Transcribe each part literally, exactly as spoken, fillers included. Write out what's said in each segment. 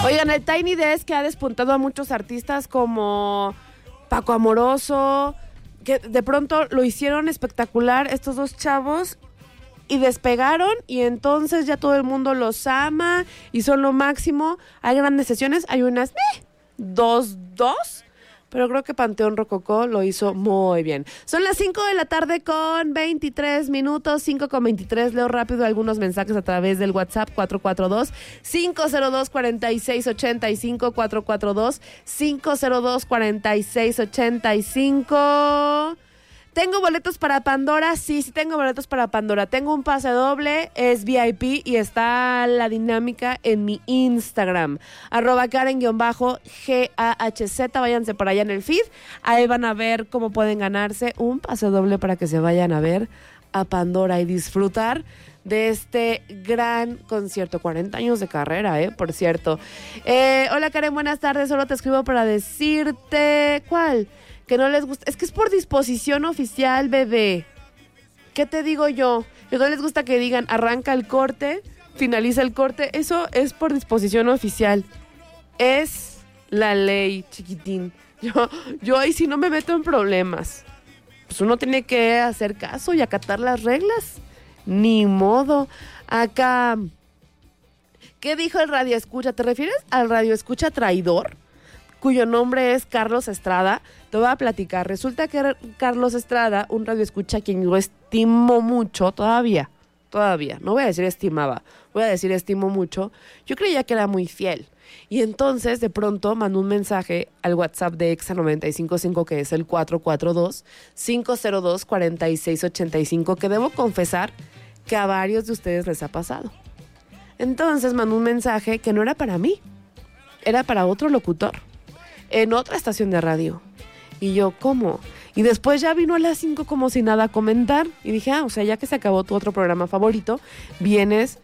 Oigan, el Tiny Desk que ha despuntado a muchos artistas como Paco Amoroso, que de pronto lo hicieron espectacular estos dos chavos y despegaron y entonces ya todo el mundo los ama y son lo máximo. Hay grandes sesiones, hay unas eh, dos, dos, pero creo que Panteón Rococó lo hizo muy bien. Son las cinco de la tarde con veintitrés minutos, cinco con veintitrés. Leo rápido algunos mensajes a través del WhatsApp cuatro cuatro dos, cinco cero dos, cuatro seis ocho cinco, cuatro cuatro dos, cinco cero dos, cuatro seis ocho cinco. ¿Tengo boletos para Pandora? Sí, sí tengo boletos para Pandora. Tengo un pase doble, es V I P y está la dinámica en mi Instagram. Arroba Karen-G A H Z. Váyanse para allá en el feed. Ahí van a ver cómo pueden ganarse un pase doble para que se vayan a ver a Pandora y disfrutar de este gran concierto. cuarenta años de carrera, ¿eh? Por cierto. Eh, hola Karen, buenas tardes. Solo te escribo para decirte... ¿Cuál? Que no les gusta, es que es por disposición oficial, bebé. ¿Qué te digo yo? Que no les gusta que digan arranca el corte, finaliza el corte. Eso es por disposición oficial. Es la ley, chiquitín. Yo, yo ahí sí no me meto en problemas. Pues uno tiene que hacer caso y acatar las reglas. Ni modo. Acá, ¿qué dijo el radio escucha? ¿Te refieres al radio escucha traidor? Cuyo nombre es Carlos Estrada. Te voy a platicar. Resulta que Carlos Estrada, un radioescucha a quien yo estimo mucho, todavía, todavía, no voy a decir estimaba, voy a decir estimo mucho, yo creía que era muy fiel. Y entonces, de pronto, mandó un mensaje al WhatsApp de Exa noventa y cinco punto cinco, que es el cuatro cuatro dos, cinco cero dos, cuatro seis ocho cinco, que debo confesar que a varios de ustedes les ha pasado. Entonces, mandó un mensaje que no era para mí, era para otro locutor, en otra estación de radio. Y yo, ¿cómo? Y después ya vino a las cinco como si nada a comentar. Y dije, ah, o sea, ya que se acabó tu otro programa favorito, vienes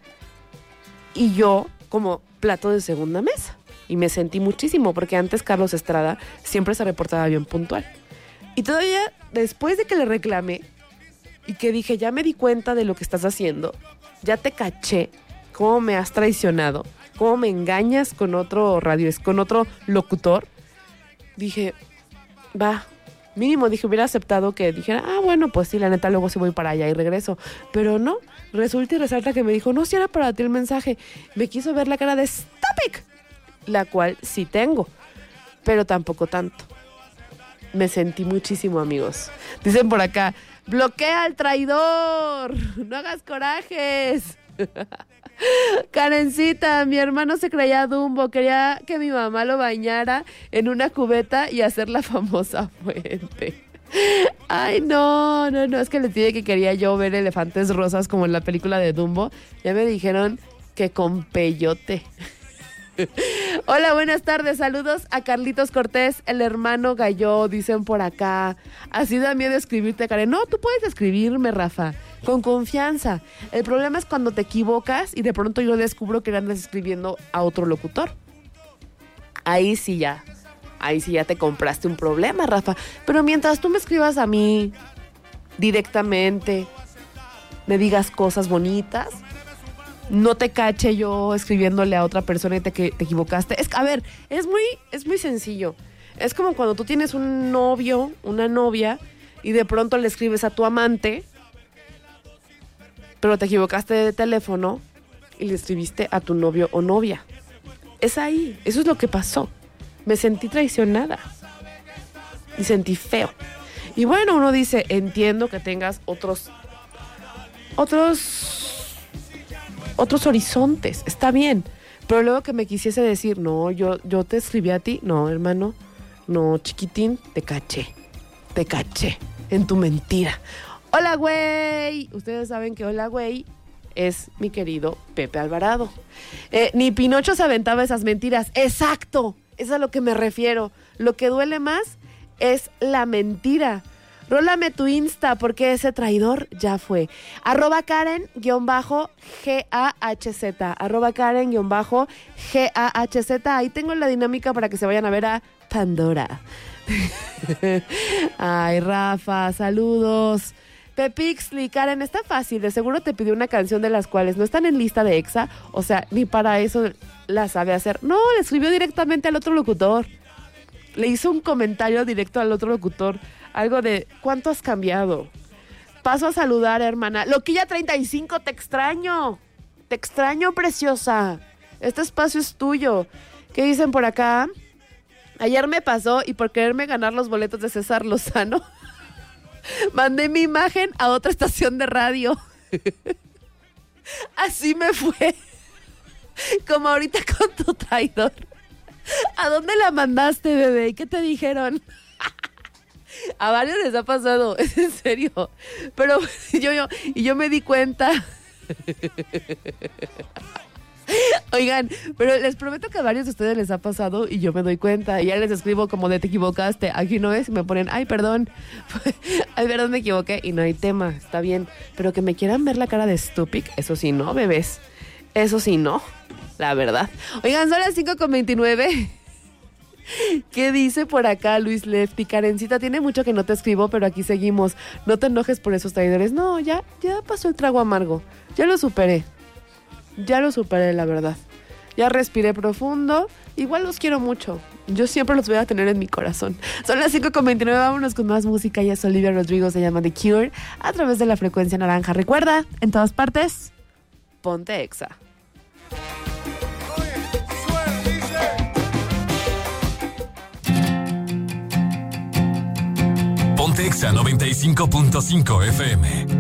y yo como plato de segunda mesa. Y me sentí muchísimo, porque antes Carlos Estrada siempre se reportaba bien puntual. Y todavía después de que le reclamé y que dije, ya me di cuenta de lo que estás haciendo, ya te caché, cómo me has traicionado, cómo me engañas con otro radio, con otro locutor, dije... Va, mínimo dije, hubiera aceptado que dijera, ah, bueno, pues sí, la neta, luego sí voy para allá y regreso. Pero no, resulta y resalta que me dijo, no, si era para ti el mensaje. Me quiso ver la cara de stop it, la cual sí tengo, pero tampoco tanto. Me sentí muchísimo, amigos. Dicen por acá, bloquea al traidor, no hagas corajes. Karencita, mi hermano se creía Dumbo, quería que mi mamá lo bañara en una cubeta y hacer la famosa fuente. Ay, no, no, no, es que les dije que quería yo ver elefantes rosas como en la película de Dumbo. Ya me dijeron que con peyote. Hola, buenas tardes, saludos a Carlitos Cortés, el hermano Gallo, dicen por acá. Así da miedo escribirte, Karen. No, tú puedes escribirme, Rafa, con confianza. El problema es cuando te equivocas y de pronto yo descubro que le andas escribiendo a otro locutor. Ahí sí ya, ahí sí ya te compraste un problema, Rafa. Pero mientras tú me escribas a mí directamente, me digas cosas bonitas, no te cache yo escribiéndole a otra persona y te, que te equivocaste. Es, a ver, es muy, es muy sencillo. Es como cuando tú tienes un novio, una novia, y de pronto le escribes a tu amante, pero te equivocaste de teléfono y le escribiste a tu novio o novia. Es ahí, eso es lo que pasó. Me sentí traicionada y sentí feo. Y bueno, uno dice, entiendo que tengas otros, otros... otros horizontes, está bien, pero luego que me quisiese decir, no, yo, yo te escribí a ti, no, hermano, no, chiquitín, te caché, te caché en tu mentira. Hola, güey, ustedes saben que hola, güey, es mi querido Pepe Alvarado. Eh, ni Pinocho se aventaba esas mentiras, exacto, es a lo que me refiero. Lo que duele más es la mentira. Rólame tu Insta porque ese traidor ya fue. Arroba Karen-G A H Z. Arroba Karen-G A H Z. Ahí tengo la dinámica para que se vayan a ver a Pandora. Ay, Rafa, saludos. Pepixli, Karen, está fácil. De seguro te pidió una canción de las cuales no están en lista de Exa. O sea, ni para eso la sabe hacer. No, le escribió directamente al otro locutor. Le hizo un comentario directo al otro locutor. Algo de, ¿cuánto has cambiado? Paso a saludar, hermana. Loquilla treinta y cinco, te extraño. Te extraño, preciosa. Este espacio es tuyo. ¿Qué dicen por acá? Ayer me pasó y por quererme ganar los boletos de César Lozano, mandé mi imagen a otra estación de radio. Así me fue. Como ahorita con tu traidor. ¿A dónde la mandaste, bebé? ¿Y qué te dijeron? A varios les ha pasado, es en serio. Pero yo, yo, y yo me di cuenta. Oigan, pero les prometo que a varios de ustedes les ha pasado y yo me doy cuenta. Y ya les escribo como de te equivocaste, aquí no es, y me ponen, ay, perdón. Ay, perdón, me equivoqué y no hay tema, está bien. Pero que me quieran ver la cara de Stupic, eso sí no, bebés. Eso sí no, la verdad. Oigan, son las cinco con veintinueve. ¿Qué dice por acá Luis Lefty? Karencita, tiene mucho que no te escribo, pero aquí seguimos. No te enojes por esos traidores. No, ya, ya pasó el trago amargo. Ya lo superé. Ya lo superé, la verdad. Ya respiré profundo. Igual los quiero mucho. Yo siempre los voy a tener en mi corazón. Son las cinco con veintinueve. Vámonos con más música. Ella es Olivia Rodrigo. Se llama The Cure. A través de la frecuencia naranja. Recuerda, en todas partes, ponte Exa. Ponte Exa noventa y cinco punto cinco F M.